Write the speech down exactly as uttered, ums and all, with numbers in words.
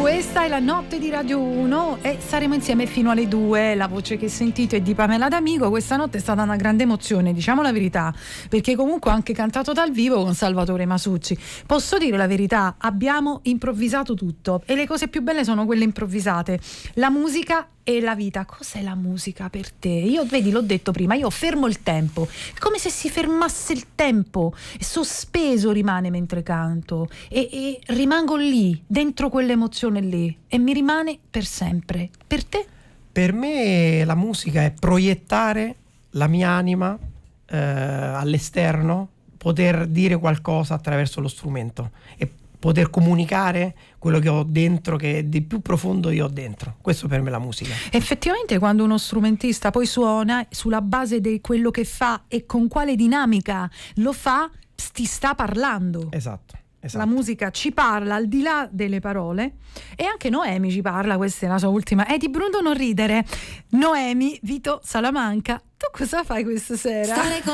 Questa è la notte di Radio uno e saremo insieme fino alle due. La voce che sentite è di Pamela D'Amico. Questa notte è stata una grande emozione, diciamo la verità, perché comunque ho anche cantato dal vivo con Salvatore Masucci. Posso dire la verità, abbiamo improvvisato tutto e le cose più belle sono quelle improvvisate. La musica e la vita. Cos'è la musica per te? Io, vedi, l'ho detto prima, io fermo il tempo, è come se si fermasse il tempo, sospeso rimane mentre canto e, e rimango lì, dentro quell'emozione lì e mi rimane per sempre. Per te? Per me la musica è proiettare la mia anima eh, all'esterno, poter dire qualcosa attraverso lo strumento e poter comunicare quello che ho dentro, che di più profondo io ho dentro. Questo per me è la musica. Effettivamente quando uno strumentista poi suona sulla base di quello che fa e con quale dinamica lo fa, ti sta parlando. Esatto. Esatto. La musica ci parla al di là delle parole e anche Noemi ci parla, questa è la sua ultima. E di Bruno non ridere. Noemi, Vito Salamanca, tu cosa fai questa sera?